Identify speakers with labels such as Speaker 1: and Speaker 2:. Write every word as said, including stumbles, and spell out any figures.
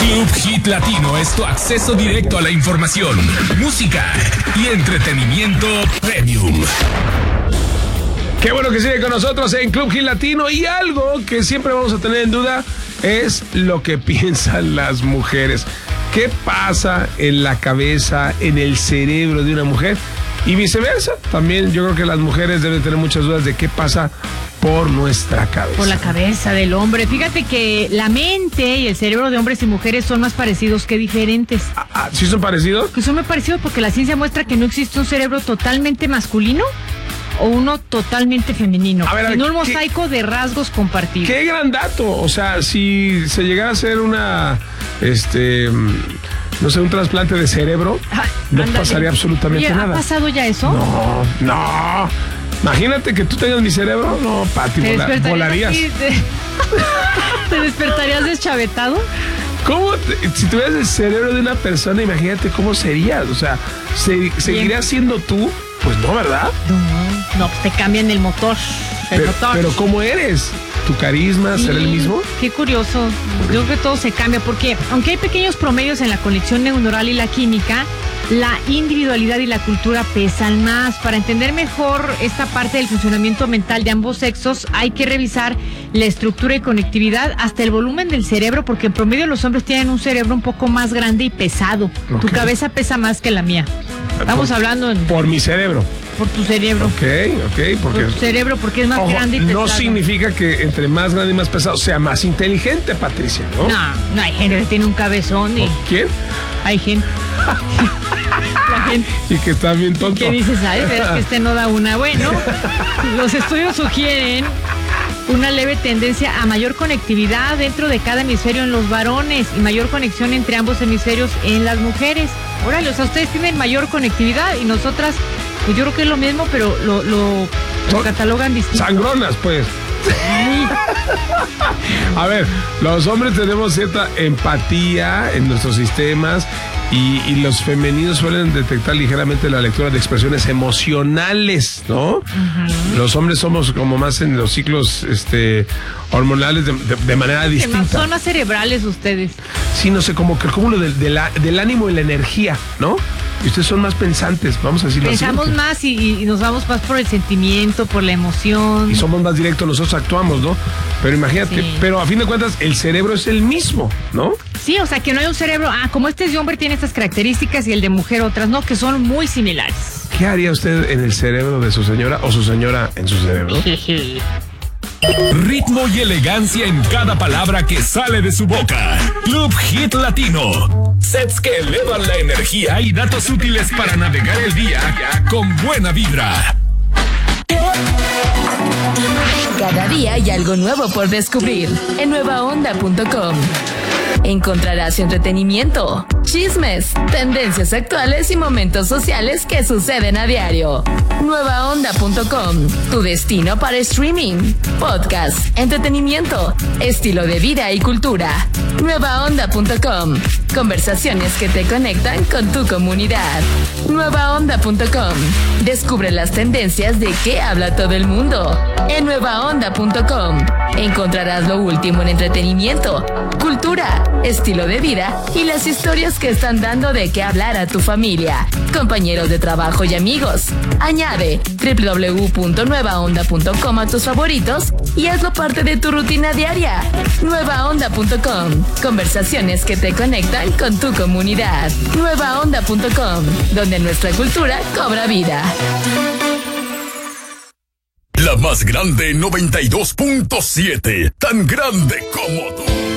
Speaker 1: Club Hit Latino es tu acceso directo a la información, música y entretenimiento premium.
Speaker 2: Qué bueno que sigue con nosotros en Club Hit Latino, y algo que siempre vamos a tener en duda es lo que piensan las mujeres. ¿Qué pasa en la cabeza, en el cerebro de una mujer? Y viceversa, también yo creo que las mujeres deben tener muchas dudas de qué pasa por nuestra cabeza.
Speaker 3: Por la cabeza del hombre. Fíjate que la mente y el cerebro de hombres y mujeres son más parecidos que diferentes.
Speaker 2: Ah, ah, ¿sí son parecidos?
Speaker 3: Que son muy parecidos porque la ciencia muestra que no existe un cerebro totalmente masculino o uno totalmente femenino.
Speaker 2: A ver, a ver,
Speaker 3: en un
Speaker 2: ¿qué,
Speaker 3: mosaico de rasgos compartidos.
Speaker 2: Qué gran dato. O sea, si se llegara a hacer una, este, no sé, un trasplante de cerebro, ah, no ándale. pasaría absolutamente
Speaker 3: Oye,
Speaker 2: nada.
Speaker 3: ¿Ha pasado ya eso?
Speaker 2: No, no. Imagínate que tú tengas mi cerebro. No, Pati, vola, volarías. Aquí,
Speaker 3: te... ¿Te despertarías deschavetado?
Speaker 2: ¿Cómo? Te, si tuvieras el cerebro de una persona, imagínate cómo serías. O sea, se, ¿seguirías siendo tú? Pues no, ¿verdad?
Speaker 3: No, no, pues te cambian el motor. El
Speaker 2: pero,
Speaker 3: motor.
Speaker 2: pero ¿cómo eres? ¿Tu carisma
Speaker 3: sí,
Speaker 2: será el mismo?
Speaker 3: Qué curioso. Yo creo que todo se cambia porque aunque hay pequeños promedios en la conexión neuronal y la química, la individualidad y la cultura pesan más. Para entender mejor esta parte del funcionamiento mental de ambos sexos, hay que revisar la estructura y conectividad, hasta el volumen del cerebro, porque en promedio los hombres tienen un cerebro un poco más grande y pesado. Okay. Tu cabeza pesa más que la mía. Estamos
Speaker 2: por,
Speaker 3: hablando en...
Speaker 2: Por mi cerebro.
Speaker 3: Por tu cerebro.
Speaker 2: Ok, ok. Porque,
Speaker 3: por tu cerebro, porque es más
Speaker 2: ojo,
Speaker 3: grande y pesado.
Speaker 2: No significa que entre más grande y más pesado sea más inteligente, Patricia, ¿no?
Speaker 3: No, no hay gente que tiene un cabezón y...
Speaker 2: ¿Quién?
Speaker 3: Hay gente. La gente.
Speaker 2: Y que está bien tonto.
Speaker 3: ¿Qué dices? Ay, pero que este no da una. Bueno, los estudios sugieren una leve tendencia a mayor conectividad dentro de cada hemisferio en los varones y mayor conexión entre ambos hemisferios en las mujeres. Órale, o sea, ustedes tienen mayor conectividad y nosotras, pues yo creo que es lo mismo, pero lo, lo, lo catalogan distinto.
Speaker 2: Sangronas, pues. A ver, los hombres tenemos cierta empatía en nuestros sistemas y, y los femeninos suelen detectar ligeramente la lectura de expresiones emocionales, ¿no? Uh-huh. Los hombres somos como más en los ciclos este, hormonales de, de, de manera distinta.
Speaker 3: Son más cerebrales ustedes.
Speaker 2: Sí, no sé, como que como lo del, del, del ánimo y la energía, ¿no? Y ustedes son más pensantes, vamos a decirlo así.
Speaker 3: Pensamos más y, y nos vamos más por el sentimiento, por la emoción.
Speaker 2: Y somos más directos, nosotros actuamos, ¿no? Pero imagínate, sí. Pero a fin de cuentas el cerebro es el mismo, ¿no?
Speaker 3: Sí, o sea que no hay un cerebro, ah, como este de hombre tiene estas características y el de mujer otras, no, que son muy similares.
Speaker 2: ¿Qué haría usted en el cerebro de su señora o su señora en su cerebro?
Speaker 1: Ritmo y elegancia en cada palabra que sale de su boca. Club Hit Latino. Sets que elevan la energía y datos útiles para navegar el día con buena vibra.
Speaker 4: Cada día hay algo nuevo por descubrir en nueva onda punto com. Encontrarás entretenimiento, chismes, tendencias actuales y momentos sociales que suceden a diario. nueva onda punto com, tu destino para streaming, podcast, entretenimiento, estilo de vida y cultura. nueva onda punto com, conversaciones que te conectan con tu comunidad. nueva onda punto com, descubre las tendencias de qué habla todo el mundo. En nueva onda punto com encontrarás lo último en entretenimiento, cultura, estilo de vida y las historias que están dando de qué hablar a tu familia, compañeros de trabajo y amigos. Añade doble u doble u doble u punto nueva onda punto com a tus favoritos y hazlo parte de tu rutina diaria. nueva onda punto com, conversaciones que te conectan con tu comunidad. nueva onda punto com, donde nuestra cultura cobra vida.
Speaker 1: La más grande noventa y dos punto siete, tan grande como tú.